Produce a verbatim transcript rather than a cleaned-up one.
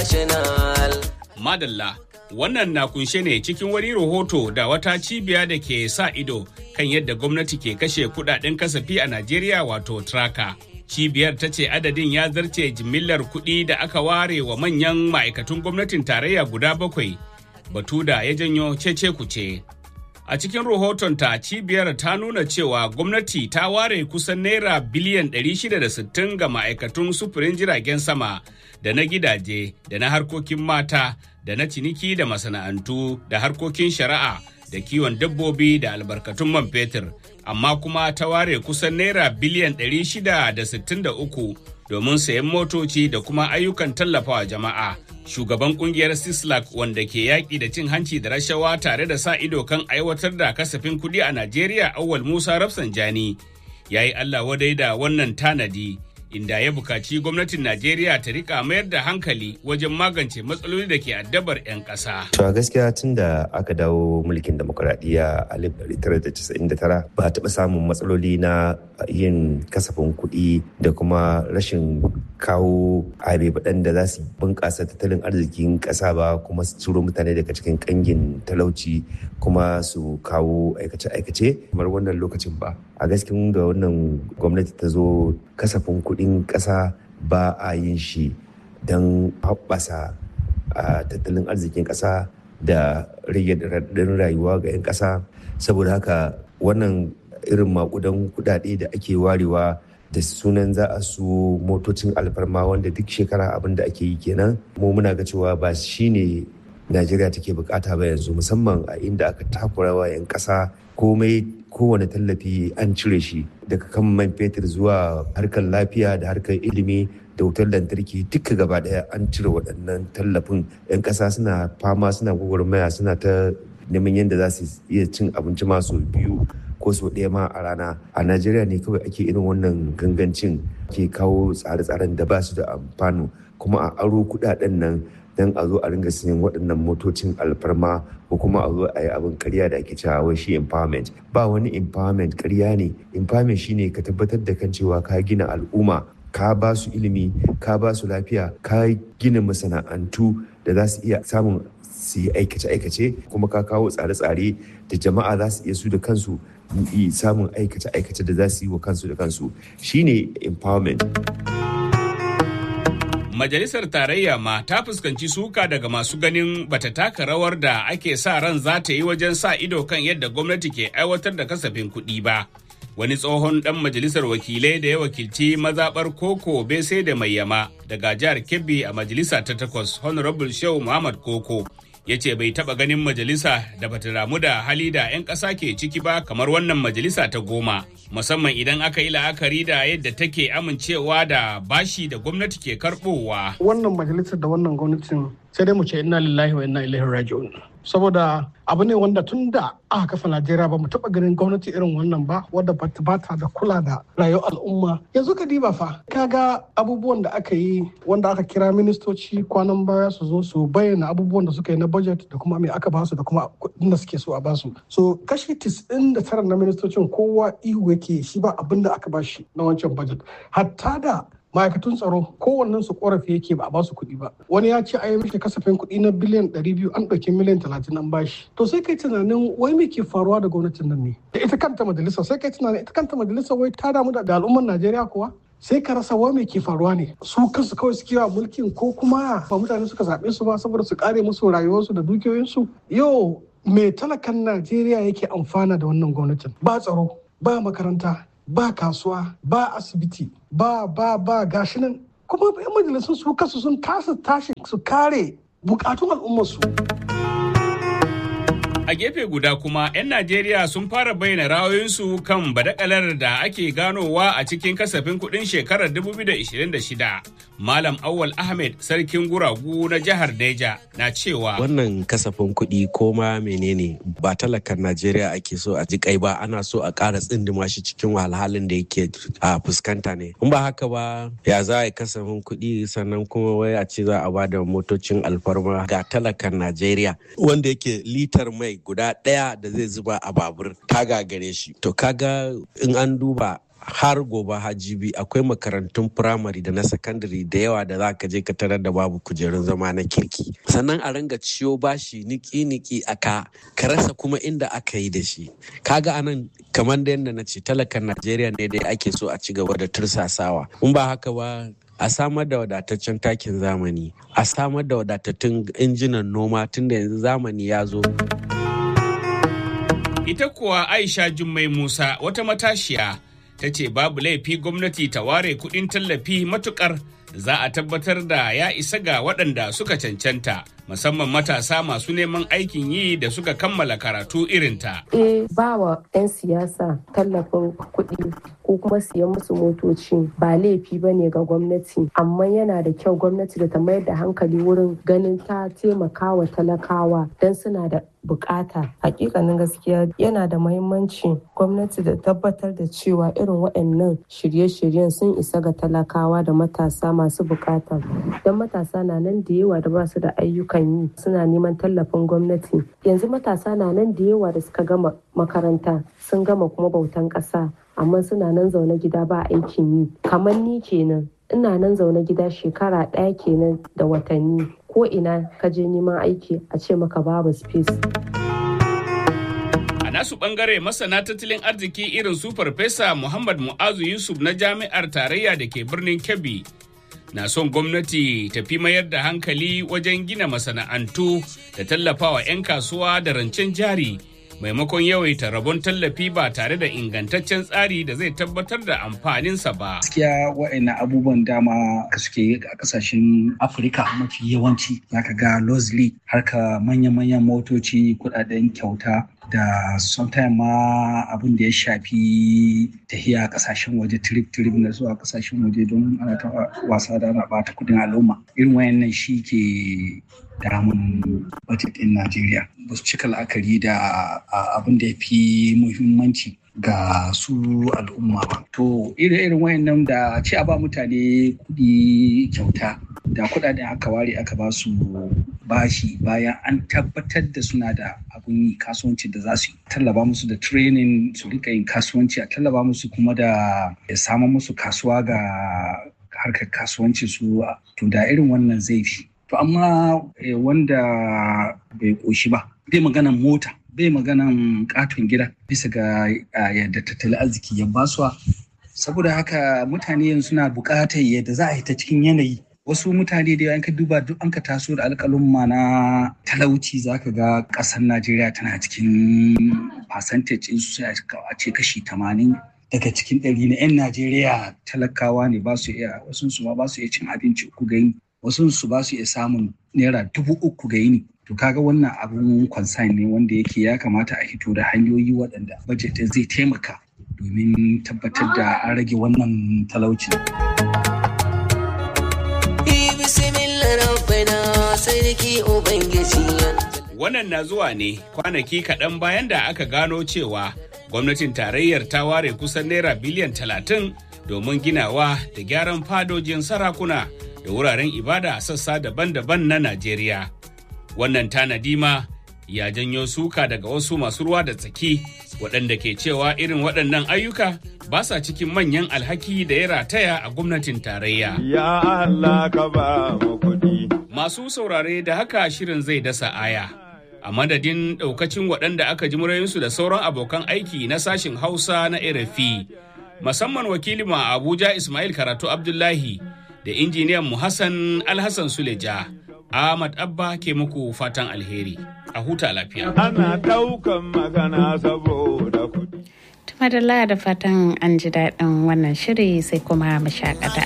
International. Madalla, wannan na kunshe ne cikin wani rahoto da wata cibiya da ke sa ido kan yadda gwamnati ke kashe kudaden kasafi a Najeriya wato Traka. Cibiyar ta ce adadin ya zarce jimillar kuɗi da aka ware wa manyan ma'aikatun gwamnatin tarayya guda bakwai, batu da ya janyo cece kuce. A cikin rahotonta, cibiyar ta nuna cewa gwamnati ta ware kusan naira biliyan ɗari shida da sittin ga ma'aikatun sufurin jiragen sama da na gidaje da na harkokin mata da na ciniki da masana'antu da harkokin shari'a da kiwon dabbobi da albarkatun man fetur, amma kuma ta ware kusan naira biliyan ɗari shida da sittin da uku domin sayan motoci da kuma ayyukan tallafawa jama'a. Shugaban kungiyar Sislak wanda ke yaƙi da cin hanci da rashawa tare da sa ido kan aiwatar da kasafin kuɗi a Najeriya, Auwal Musa Rafsanjani, ya yi Allah wadai da wannan tanadi, inda ya bukaci gwamnatin Najeriya ta rika mayar da hankali wajen magance matsaloli da ke addabar 'yan ƙasa. To a gaskiya tun da aka dawo mulkin demokuraɗiyya a alif ɗari tara da casa'in da tara ba a taɓa samun matsaloli na yin kasafin kuɗi da kuma rashin kawo abe-baɗan da za su bunƙasa tattalin arzikin ƙasa ba, kuma su turo mutane daga cikin ƙangin talauci kuma su kawo aikace-aikace kamar wannan lokacin ba. A gaskiya da wannan gwamnati ta zo kasafin kuɗin ƙasa ba a yin shi don haɓasa a tattalin arzikin ƙasa da rage raɗaɗin rayuwa ga 'yan ƙasa. Saboda haka wannan irin maƙudan kuɗaɗe da ake warewa da sunan za a su motocin alfarma wanda duk shekara abin da ake yi kenan, mu muna ga cewa ba shi ne Najeriya take bukata ba yanzu, musamman a inda aka takura wa 'yan ƙasa komai, kowane tallafi an cire shi daga kan man fetur zuwa harkar lafiya da harkar ilimi da wutar lantarki duka gaba daya an cire waɗannan tallafin. 'Yan ƙasa suna fama, suna gwagwarmaya, suna ta neman yadda za su iya cin abinci masu biyu ko sau ɗaya ma a rana. A Najeriya ne kawai ake irin wannan gangancin, ke kawo tsare-tsaren da ba su da amfano, kuma a aro kuɗaɗen nan don a zo a ringa siyan waɗannan motocin alfarma ko kuma a zo a yi abin ƙarya da ake cewa wai shi empowerment. Ba wani empowerment, ƙarya ne. Empowerment shine ka tabbatar da kan cewa ka gina al'umma, ka ba su ilimi, ka ba su lafiya, ka gina masana'antu da za su iya samun su yi aikace-aikace, kuma ka kawo tsare-tsare da jama'a za su iya su da kansu samun aikace-aikace da za su yi wa kansu da kansu. Shine empowerment. Majalisar Tarayya ma ta fuskanci suka daga masu ganin bata taka rawar da ake sa ran za ta yi wajen sa ido kan yadda gwamnati ke aiwatar da kasafin kuɗi ba. Wani tsohon ɗan majalisar wakilai da ya wakilci mazaɓar Koko Bese da Mayyama daga jihar Kebbi a majalisa ta takwas, Honorable Shehu Muhammad Koko, ya ce bai taɓa ganin majalisa da bata damu da hali da 'yan ƙasa ke ciki ba kamar wannan majalisa ta goma, musamman idan aka yi la'akari da yadda take amincewa da bashi da gwamnati ke karɓowa. Wannan majalisar da wannan gwamnatin sai dai mu ce inna lillahi wa inna ilaihi raji'un. Saboda abu ne wanda tun da aka kafa Najeriya ba mu taɓa ganin gwamnati irin wannan ba, wadda ba ta da kula da rayuwar al'umma. Yanzu ka diba fa, kaga abubuwan da aka yi wanda aka kira ministoci kwanan baya su zo su bayyana abubuwan da suka yi na budget da kuma me aka ba su da kuma kuɗin da suke so a ba su. So kashi tis'in da tara na ministocin kowa ihu yake shi ba abin da aka ba shi na wancan budget. Hatta da ma'aikatun tsaro kowannen su korafi yake ba a basu kuɗi ba. Wani ya ce a yi mishi kasafin kuɗi na biliyan ɗari biyu an ɗauki miliyan talatin an bashi. To sai kai tunanin wai me ke faruwa da gwamnatin nan ne? Da ita kanta majalisa sai kai tunanin ita kanta majalisa wai ta damu da al'ummar Najeriya kuwa? Sai ka rasa wai me ke faruwa ne? Su kansu kawai suke wa mulkin ko kuma ba mutane suka zaɓe su ba saboda su kare musu rayuwarsu da dukiyoyinsu? Yau me talakan Najeriya yake amfana da wannan gwamnatin? Ba tsaro, ba makaranta, ba kasuwa, ba asibiti, ba ba ba gashi nan. Kuma yan majalisun su kasu sun kasa tashi su kare bukatun al'ummarsu. A gefe guda kuma 'yan Najeriya sun fara bayyana ra'ayoyinsu kan badakalar da ake ganowa a cikin kasafin kuɗin shekarar dubu biyu da ishirin da shida. Malam Awwal Ahmed, sarkin guragu na jihar Neja, na cewa wannan kasafin kuɗi ko ma menene ba talakan Najeriya ake so a ji kai ba, ana so a ƙara tsindima shi cikin wahalhalun da yake a fuskanta ne. In ba haka ba, ya za a yi kasafin kuɗi sannan kuma wai a ce za a ba da motocin alfarma ga talakan Najeriya wanda yake litar mai guda ɗaya da zai zuba a babur ta gagare shi. To kaga in an duba har gobe hajibi akwai makarantun firamare da na sakandare da yawa da za ka je ka tarar da babu kujerun zama na kirki. Sannan a ringa ciyo bashi niki-niki a ka ka rasa kuma inda aka yi da shi. Kaga anan kamar da yadda na ce talakan Najeriya ne dai ake so a ci gaba da tursasawa. In ba haka ba a samar da wadataccen takin zamani, a samar da wadatattun injinan noma tunda yanzu zamani ya zo. Ita kuwa Aisha Jummai Musa wata matashiya ta ce babu laifi gwamnati ta ware kuɗin tallafi matukar za a tabbatar da ya isa ga waɗanda suka cancanta, musamman matasa masu neman aikin yi da suka kammala karatu irinta. Eh, ba wa 'yan siyasa tallafin kuɗi ko kuma siyan musu motoci ba laifi ba ne ga gwamnati, amma yana da kyau gwamnati da ta mayar da hankali wurin ganin ta taimaka wa talakawa don suna da bukata. Hakikanin gaskiya yana da muhimmanci gwamnati da tabbatar da cewa irin waɗannan shirye-shiryen sun isa ga talakawa da matasa masu bukata. Don matasa na nan da yawa da ba su da ayyukan yi suna neman tallafin gwamnati. Yanzu matasa na nan da yawa da suka gama makaranta sun gama kuma bautan ƙasa, amma suna nan zaune gida ba aikin yi. Kamar ni kenan, ina nan zaune gida shekara ɗaya kenan da watanni. Ko ina ka je neman aiki a ce maka babu space. A nasu bangare masana tattalin arziki irin su Farfesa Muhammad Mu'azu Yusuf na Jami'ar Tarayya da ke birnin Kebbi na son gwamnati ta fi mayar da hankali wajen gina masana'antu da tallafawa 'yan kasuwa da rancen jari maimakon yawaita rabon tallafi ba tare da ingantaccen tsari da zai tabbatar da amfaninsa ba. Gaskiya wa'annan abubuwan dama ka suke a kasashen Afirka mafi yawanci zaka ga Lozli harka manya-manyan motoci, kudaden kyauta da sometimes ma abin da ya shafi tahiya kasashen waje trip-trip na zuwa kasashen waje don ana ta wasa da ana bata kudin al'umma. Irin wayannan shi ke damun budget din Najeriya. Ba su cika la'akari da abin da ya fi muhimmanci ga su al'umma ba. To irin wayannan da ce a ba mutane kudi kyauta da kudaden aka ware aka ba su bashi bayan an tabbatar da suna da abun yi kasuwanci da za su tallaba musu da training su rika yin kasuwanci, a tallaba musu kuma da ya samu musu kasuwa ga harkar kasuwanci su, to da irin wannan zai fi. To amma wanda bai koshi ba bai maganan mota bai maganan katon gida bisa ga yadda tattalin arziki ya basuwa, saboda haka mutane yanzu suna buƙatar yadda za a yi ta cikin yanayi. Wasu mutane da ka duba duk an ka taso da alƙalumma na talauci zaka ga ƙasar Najeriya tana cikin percentage in su a ce kashi tamanin daga cikin ɗari na 'yan Najeriya talakawa ne, ba su iya, wasu su ma ba su iya cin abinci uku ga yini, wasu su ba su iya samun naira dubu uku ga yini. To kaga wannan abun concern ne wanda yake ya kamata a hito da hanyoyi waɗanda budget zai taimaka domin tabbatar da an rage wannan talauci. Wannan na zuwa ne kwanaki kaɗan bayan da aka gano cewa gwamnatin tarayyar ta ware kusan naira biliyan talatin domin ginawa da gyaran fadojin sarakuna da wuraren ibada a sassa daban-daban na Najeriya. Wannan tanadi ma ya janyo suka daga wasu masu ruwa da tsaki waɗanda ke cewa irin waɗannan ayyuka ba sa cikin manyan alhaki da ya rataya a gwamnatin tarayya. Ya Allah ka ba mu kuɗi. Masu saurare da haka shirin zai dasa aya. A madadin ɗaukacin waɗanda aka ji murayinsu da sauran abokan aiki na sashin Hausa na R F I, musamman wakilin a Abuja Ismail Karatu Abdullahi da injiniyan mu Hassan Alhassan Suleja, Ahmad Abba ke muku fatan alheri. A huta lafiya. Ana ɗaukan magana saboda kuɗi. Tumadala da fatan an ji daɗin wannan shiri sai kuma mashakata.